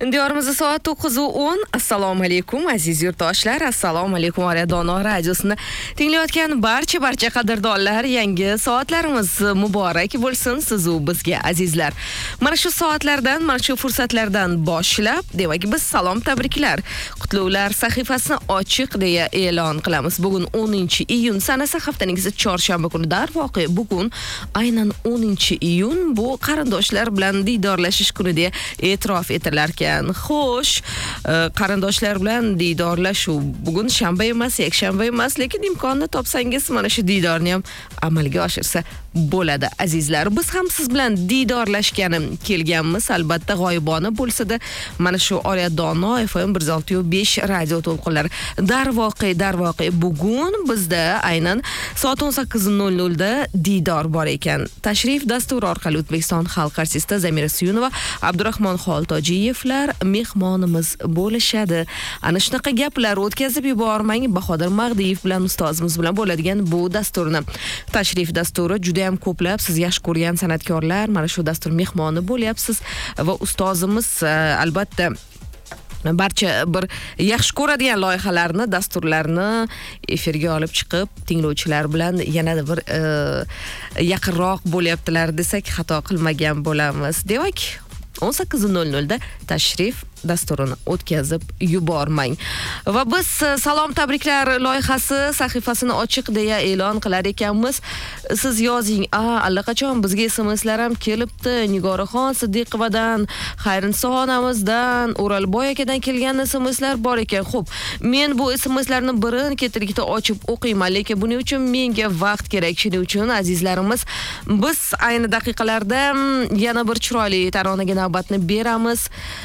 Diyorimizda soat 9:10. Assalomu alaykum aziz yurtdoshlar. Assalomu alaykum Oria Dono radiosini tinglayotgan barcha qadrdonlar, yangi soatlarimiz muborak bo'lsin siz u bizga azizlar. Mana shu soatlardan, mana shu fursatlardan boshlab, demak biz salom, tabriklar, qutluvlar sahifasini ochiq deya e'lon qilamiz. Bugun 10-iyun sanasi, haftaning chorshanba kuni. Darvoqe bugun aynan 10-iyun bu qarindoshlar bilan diydorlashish kuni deya e'tirof etilar ekan. Xo'sh, qarindoshlar bilan diydorlashuv bugun shanba emas, yakshanba emas, lekin imkonni topsangiz mana shu diydorni ham amalga oshirsa bo'ladi azizlar. Biz ham siz bilan diydorlashgani kelganmiz, albatta g'oyibona bo'lsa-da, mana shu Oria Dono FM 106.5 radio to'lqinlari. Darvoqe bugun bizda aynan soat 18:00 da diydor bor ekan. Tashrif dasturi orqali O'zbekiston xalq artisti Zamira Suyunova, Abdurahmon Xoltojiyevlar mehmonimiz bo'lishadi. Ana shunaqa gaplar o'tkazib yubormang. Bahodir Magdiyev bilan ustozimiz bilan bo'ladigan bu dasturni. Tashrif dasturi juda ham ko'plab siz yaxshi ko'rgan san'atkorlar mana shu dastur mehmoni bo'lyapsiz va ustozimiz albatta barcha bir yaxshi ko'radigan loyihalarni, dasturlarni efirga olib chiqib, tinglovchilar bilan yana bir yaqinroq bo'lyaptilar desak xato qilmagan bo'lamiz. Demak, 18:00 da tashrif dasturini o'tkazib yubormang. Va biz salom tabriklar loyihasi sahifasini ochiq deya e'lon qilar ekanmiz. Siz yozing. Allaqachon bizga SMSlar ham kelibdi. Nigoraxon Siddiqovadan, Xayrinso onamizdan, O'ralboy akadan kelgan SMSlar bor ekan. Xo'p, men bu SMSlarni birin ketirikda ochib o'qiyman, lekin buning uchun menga vaqt kerak. Shuning uchun azizlarimiz, biz ayni daqiqalarda yana bir chiroyli taronaga navbatni beramiz.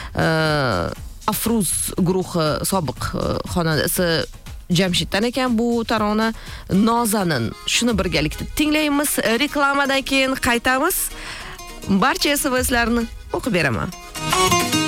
Afruz guruhi sobiq xonandasi Jamshiddan ekan bu tarona Nozanin. Shuni birgalikda tinglaymiz. Reklamadan keyin qaytamiz. Barcha SMSlarni o'qib beraman.